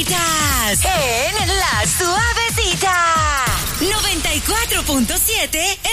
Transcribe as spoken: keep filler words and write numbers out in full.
Suavecitas en La Suavecita. noventa y cuatro punto siete